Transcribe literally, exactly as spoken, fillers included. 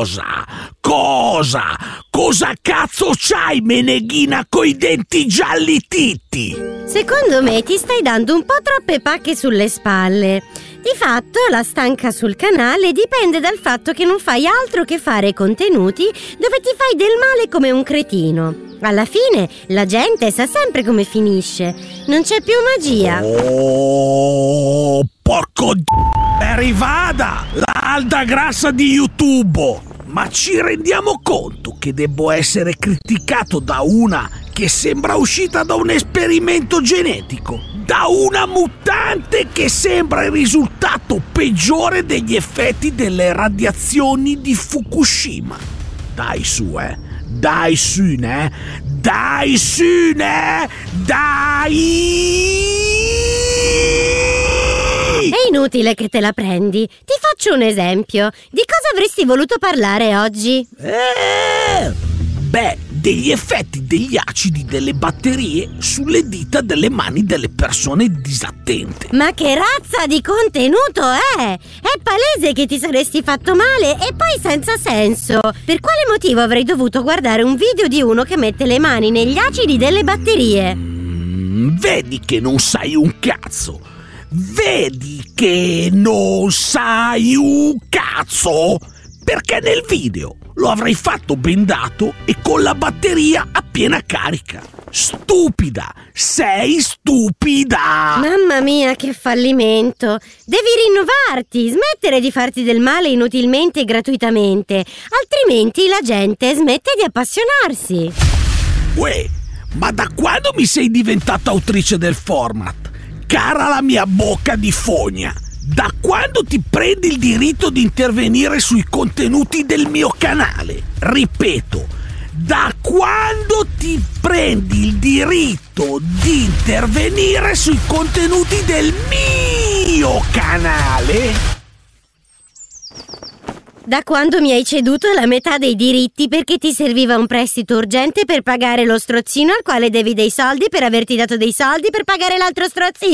Cosa? Cosa? Cosa cazzo c'hai, Meneghina, coi denti gialli titti? Secondo me ti stai dando un po' troppe pacche sulle spalle. Di fatto la stanca sul canale dipende dal fatto che non fai altro che fare contenuti dove ti fai del male come un cretino. Alla fine la gente sa sempre come finisce. Non c'è più magia. Oh, porco d***o! È arrivata la alta grassa di YouTube! Ma ci rendiamo conto che debbo essere criticato da una che sembra uscita da un esperimento genetico? Da una mutante che sembra il risultato peggiore degli effetti delle radiazioni di Fukushima? Dai su, eh! Dai su, ne? Dai su, ne? Dai! È inutile che te la prendi. Ti faccio un esempio. Di cosa avresti voluto parlare oggi? Eh, beh, degli effetti degli acidi delle batterie sulle dita delle mani delle persone disattente. Ma che razza di contenuto è? È palese che ti saresti fatto male e poi senza senso. Per quale motivo avrei dovuto guardare un video di uno che mette le mani negli acidi delle batterie? Mm, vedi che non sai un cazzo. Vedi che non sai un cazzo. Perché nel video lo avrei fatto bendato e con la batteria a piena carica. Stupida, sei stupida! Mamma mia, che fallimento! Devi rinnovarti, smettere di farti del male inutilmente e gratuitamente, altrimenti la gente smette di appassionarsi. Uè, ma da quando mi sei diventata autrice del format? Cara la mia bocca di fogna! Da quando ti prendi il diritto di intervenire sui contenuti del mio canale? Ripeto, da quando ti prendi il diritto di intervenire sui contenuti del mio canale? Da quando mi hai ceduto la metà dei diritti perché ti serviva un prestito urgente per pagare lo strozzino al quale devi dei soldi per averti dato dei soldi per pagare l'altro strozzino.